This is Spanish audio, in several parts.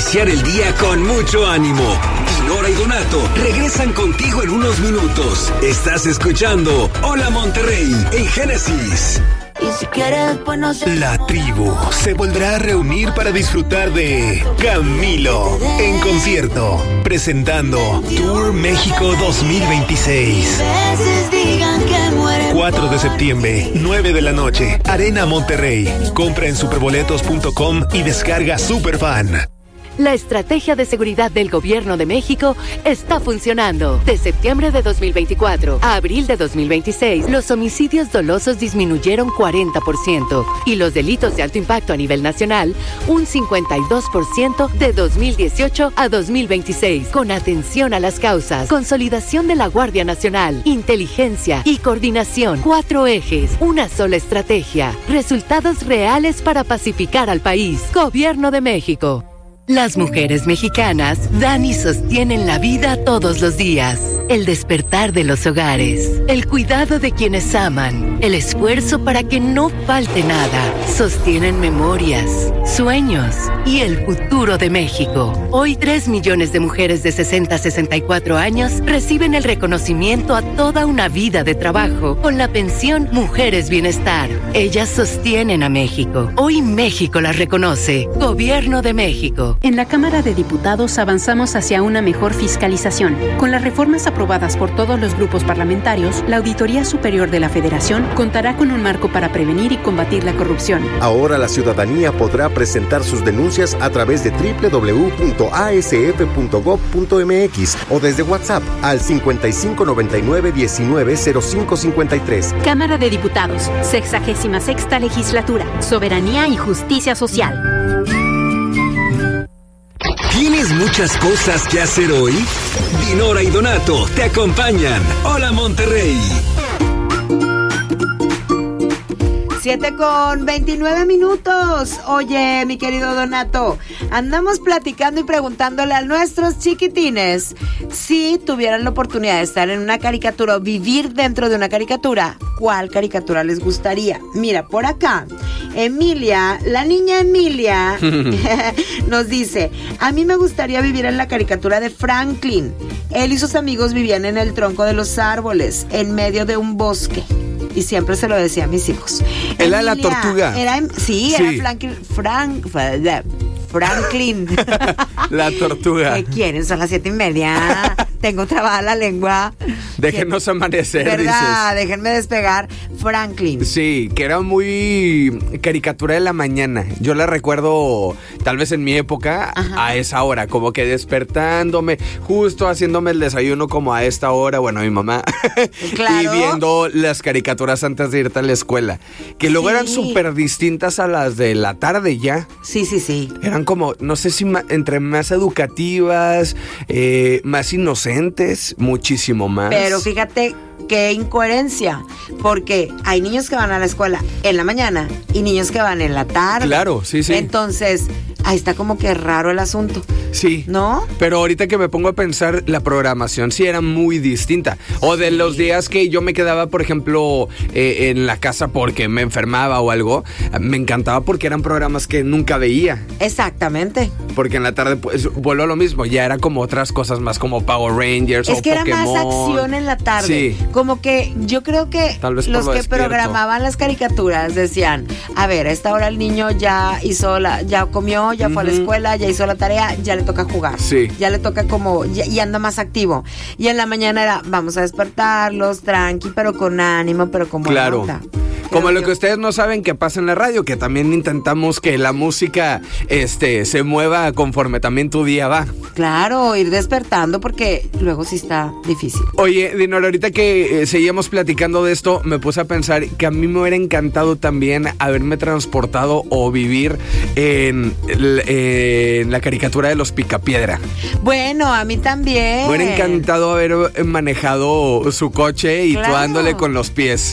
iniciar el día con mucho ánimo. Dinora y Donato regresan contigo en unos minutos. Estás escuchando Hola Monterrey en Génesis. Y si quieres, pues no sé. La tribu se volverá a reunir para disfrutar de Camilo en concierto, presentando Tour México 2026. 4 de septiembre, 9 de la noche, Arena Monterrey. Compra en superboletos.com y descarga Superfan. La estrategia de seguridad del Gobierno de México está funcionando. De septiembre de 2024 a abril de 2026, los homicidios dolosos disminuyeron 40% y los delitos de alto impacto a nivel nacional un 52% de 2018 a 2026. Con atención a las causas, consolidación de la Guardia Nacional, inteligencia y coordinación. 4 ejes, una sola estrategia. Resultados reales para pacificar al país. Gobierno de México. Las mujeres mexicanas dan y sostienen la vida todos los días. El despertar de los hogares, el cuidado de quienes aman, el esfuerzo para que no falte nada. Sostienen memorias, sueños y el futuro de México. Hoy 3 millones de mujeres de 60 a 64 años reciben el reconocimiento a toda una vida de trabajo con la pensión Mujeres Bienestar. Ellas sostienen a México. Hoy México las reconoce. Gobierno de México. En la Cámara de Diputados avanzamos hacia una mejor fiscalización. Con las reformas aprobadas por todos los grupos parlamentarios, la Auditoría Superior de la Federación contará con un marco para prevenir y combatir la corrupción. Ahora la ciudadanía podrá presentar sus denuncias a través de www.asf.gov.mx o desde WhatsApp al 5599-190553. Cámara de Diputados, 66ª Legislatura, Soberanía y Justicia Social. ¿Tienes muchas cosas que hacer hoy? Dinora y Donato te acompañan. Hola Monterrey. 7:29. Oye, mi querido Donato, andamos platicando y preguntándole a nuestros chiquitines si tuvieran la oportunidad de estar en una caricatura o vivir dentro de una caricatura, ¿cuál caricatura les gustaría? Mira, por acá, Emilia, la niña Emilia, nos dice, a mí me gustaría vivir en la caricatura de Franklin. Él y sus amigos vivían en el tronco de los árboles, en medio de un bosque. Y siempre se lo decía a mis hijos. Era la tortuga. Era Franklin. La tortuga. ¿Qué quieren? Son las 7:30. Tengo trabada la lengua. Déjenos amanecer, ¿verdad? dices. Déjenme despegar. Franklin. Sí, que era muy caricatura de la mañana. Yo la recuerdo, tal vez en mi época, a esa hora, como que despertándome, justo haciéndome el desayuno como a esta hora, bueno, mi mamá, claro. Y viendo las caricaturas antes de irte a la escuela, que luego eran súper distintas a las de la tarde ya. Sí. Eran como, no sé si entre más educativas, más inocentes, muchísimo más. Pero fíjate qué incoherencia, porque hay niños que van a la escuela en la mañana y niños que van en la tarde. Claro, sí. Entonces, ahí está como que raro el asunto. Sí. ¿No? Pero ahorita que me pongo a pensar, la programación sí era muy distinta. O de los días que yo me quedaba, por ejemplo, en la casa porque me enfermaba o algo, me encantaba porque eran programas que nunca veía. Exactamente. Porque en la tarde, pues, vuelvo a lo mismo. Ya era como otras cosas más como Power Rangers o Pokémon. Es que era más acción en la tarde. Sí. Como que yo creo que los que programaban las caricaturas decían, a ver, a esta hora el niño ya comió, ya fue a la escuela, ya hizo la tarea, ya le toca jugar. Sí. Ya le toca y anda más activo. Y en la mañana era, vamos a despertarlos, tranqui, pero con ánimo, pero con buena onda. Como lo que ustedes no saben que pasa en la radio, que también intentamos que la música se mueva conforme también tu día va. Claro, ir despertando porque luego sí está difícil. Oye, Dinora, ahorita que seguíamos platicando de esto, me puse a pensar que a mí me hubiera encantado también haberme transportado o vivir en la caricatura de los Picapiedra. Bueno, a mí también. Me hubiera encantado haber manejado su coche y tú dándole con los pies.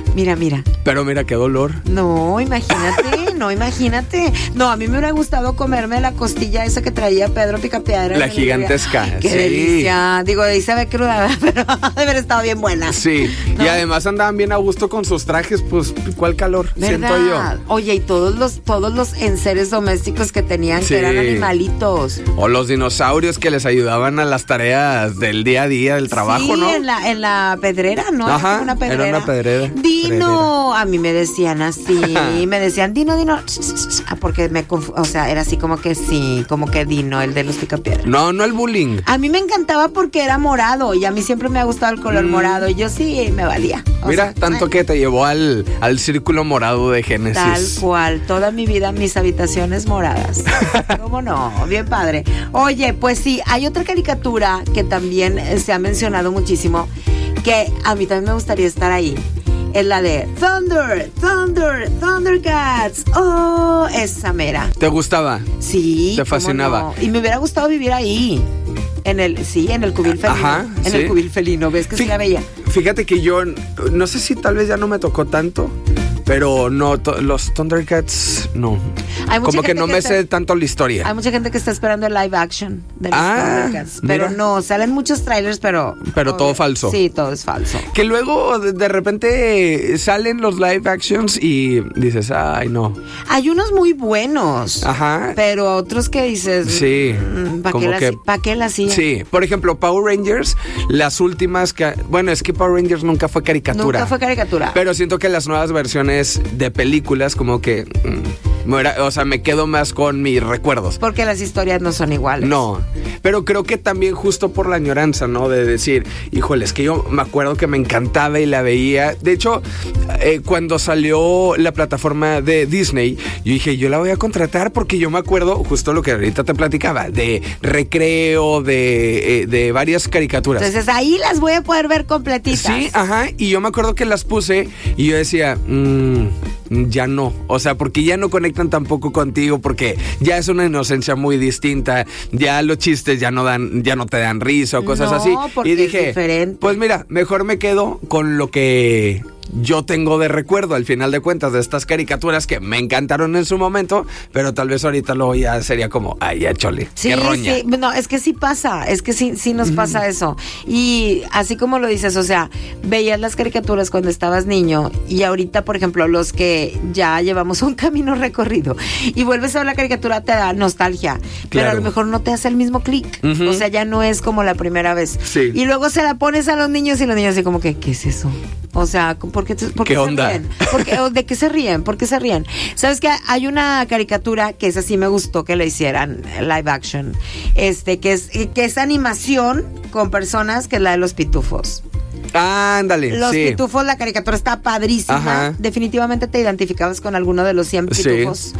Mira. Pero mira, qué dolor. No, imagínate. No, a mí me hubiera gustado comerme la costilla esa que traía Pedro Picapiedra. La gigantesca. Qué delicia. Digo, ahí se ve cruda, pero debe haber estado bien buena. Sí, ¿no? Y además andaban bien a gusto con sus trajes, pues, ¿cuál calor? ¿Verdad? Siento yo. Oye, y todos los enseres domésticos que tenían, que eran animalitos. O los dinosaurios que les ayudaban a las tareas del día a día, del trabajo, ¿no? Sí, en la pedrera, ¿no? Ajá, era una pedrera. Dino, a mí me decían así, me decían Dino, porque o sea, era así como que Dino, el de los Picapiedra. No el bullying. A mí me encantaba porque era morado y a mí siempre me ha gustado el color morado y yo sí me valía. Mira, tanto que te llevó al círculo morado de Génesis. Tal cual, toda mi vida mis habitaciones moradas. ¿Cómo no? Bien padre. Oye, pues sí, hay otra caricatura que también se ha mencionado muchísimo, que a mí también me gustaría estar ahí. Es la de Thundercats. Oh, esa mera. ¿Te gustaba? Sí. ¿Te fascinaba? No? Y me hubiera gustado vivir ahí. En el cubil felino. Ajá, en el cubil felino, ¿ves que sí la veía? Fíjate que yo, no sé si tal vez ya no me tocó tanto, pero no, los Thundercats, no. Como que no me sé tanto la historia. Hay mucha gente que está esperando el live action de los Thundercats. Pero mira, no, salen muchos trailers, pero todo falso. Sí, todo es falso. Que luego de repente salen los live actions y dices, ay, no. Hay unos muy buenos. Ajá. Pero otros que dices, sí. ¿Para qué la hacían? Sí, por ejemplo, Power Rangers, las últimas bueno, es que Power Rangers nunca fue caricatura. Pero siento que las nuevas versiones de películas como que me quedo más con mis recuerdos. Porque las historias no son iguales. No, pero creo que también justo por la añoranza, ¿no? De decir, híjole, es que yo me acuerdo que me encantaba y la veía. De hecho, cuando salió la plataforma de Disney, yo dije, yo la voy a contratar porque yo me acuerdo justo lo que ahorita te platicaba, de Recreo, de varias caricaturas. Entonces ahí las voy a poder ver completitas. Sí, ajá, y yo me acuerdo que las puse y yo decía, ya no, o sea, porque ya no conectan tampoco contigo, porque ya es una inocencia muy distinta, ya los chistes ya no te dan risa o cosas así. Y dije, pues mira, mejor me quedo con lo que yo tengo de recuerdo al final de cuentas de estas caricaturas que me encantaron en su momento, pero tal vez ahorita luego ya sería como, ay, ya chole, qué roña. Sí, no, es que sí pasa, es que sí nos pasa eso. Y así como lo dices, o sea, veías las caricaturas cuando estabas niño y ahorita, por ejemplo, los que ya llevamos un camino recorrido y vuelves a ver la caricatura te da nostalgia, pero a lo mejor no te hace el mismo clic, o sea, ya no es como la primera vez. Sí. Y luego se la pones a los niños y los niños así como que, ¿qué es eso? O sea, ¿por qué ¿Qué onda? Se ríen? ¿De qué se ríen? ¿Por qué se ríen? ¿Sabes que hay una caricatura que esa sí me gustó que la hicieran live action? Que es animación con personas, que es la de los pitufos. Ándale, Los pitufos, la caricatura está padrísima. Ajá. Definitivamente te identificabas con alguno de los 100 pitufos.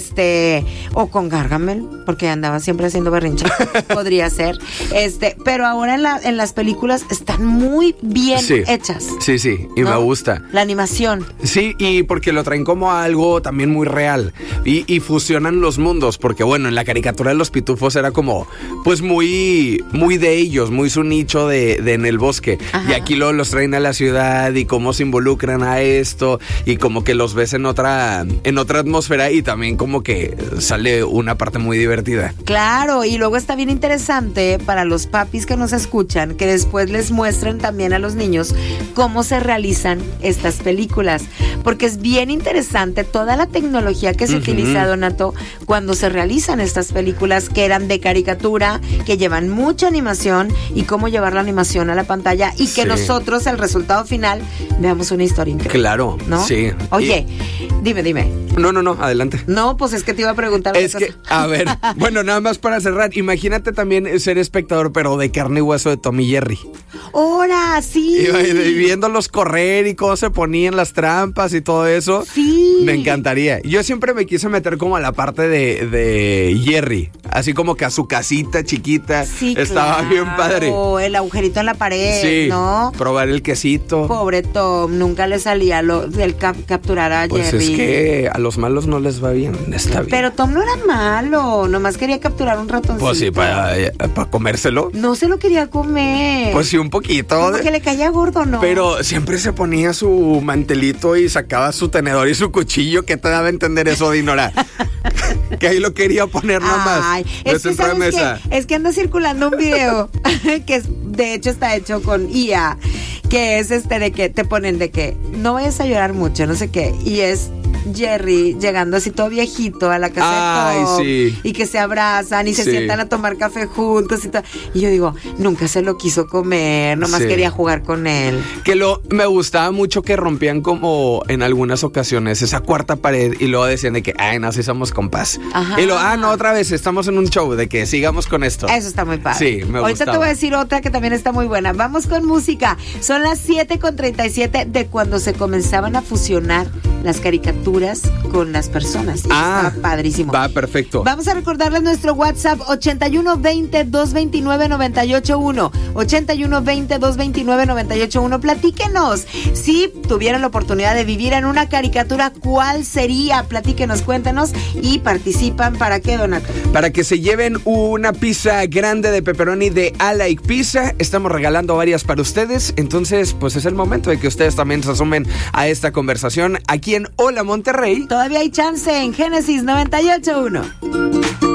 O con Gargamel, porque andaba siempre haciendo berrinche. Podría ser. Pero ahora en las películas están muy bien hechas. Sí, y ¿no? Me gusta. La animación. Sí, y porque lo traen como algo también muy real. Y fusionan los mundos, porque bueno, en la caricatura de los pitufos era como, pues muy, muy de ellos, muy su nicho de en el bosque. Ajá. Y aquí los traen a la ciudad y cómo se involucran a esto y como que los ves en otra atmósfera y también como que sale una parte muy divertida. Claro, y luego está bien interesante para los papis que nos escuchan que después les muestren también a los niños cómo se realizan estas películas, porque es bien interesante toda la tecnología que se utiliza, Donato, cuando se realizan estas películas que eran de caricatura, que llevan mucha animación y cómo llevar la animación a la pantalla y que nosotros, el resultado final, veamos una historia increíble. Claro, ¿no? Sí. Oye, dime. No, adelante. No, pues es que te iba a preguntar. Es que, a ver, bueno, nada más para cerrar, imagínate también ser espectador, pero de carne y hueso de Tom y Jerry. ¡Hora, sí! Y viéndolos correr y cómo se ponían las trampas y todo eso. Sí. Me encantaría. Yo siempre me quise meter como a la parte de Jerry, así como que a su casita chiquita. Sí, estaba bien padre. El agujerito en la pared, sí, ¿no? Probar el quesito. Pobre Tom, nunca le salía el capturar a Jerry. Pues Es que a los malos no les va bien, está bien. Pero Tom no era malo, nomás quería capturar un ratoncito. Pues sí, para comérselo. No se lo quería comer. Pues sí, un poquito. Como que le caía gordo, ¿no? Pero siempre se ponía su mantelito y sacaba su tenedor y su cuchillo. ¿Qué te daba a entender eso, Dinora? Que ahí lo quería poner nomás. Ay, es que, ¿sabes qué? Es que anda circulando un video que de hecho está hecho con IA, que es de que te ponen de que no vayas a llorar mucho, no sé qué, y es Jerry llegando así todo viejito a la casa de Tom, sí. Y que se abrazan y se sientan a tomar café juntos y todo. Y yo digo, nunca se lo quiso comer, nomás quería jugar con él. Que me gustaba mucho que rompían como en algunas ocasiones esa cuarta pared y luego decían de que, ay, no, sí somos compas. Ajá. Y luego, no, otra vez estamos en un show de que sigamos con esto. Eso está muy padre. Sí, me Ahorita gustaba. te voy a decir otra que también está muy buena. Vamos con música. Son las 7:37 de cuando se comenzaban a fusionar las caricaturas con las personas. Y estaba padrísimo. Va, perfecto. Vamos a recordarles nuestro WhatsApp 8120-229-981. 8120-229-981. Platíquenos. Si tuvieran la oportunidad de vivir en una caricatura, ¿cuál sería? Platíquenos, cuéntenos y participan. ¿Para qué, Donato? Para que se lleven una pizza grande de pepperoni de I Like Pizza. Estamos regalando varias para ustedes. Entonces, pues es el momento de que ustedes también se sumen a esta conversación aquí en Hola Monterrey. Todavía hay chance en Génesis 98.1.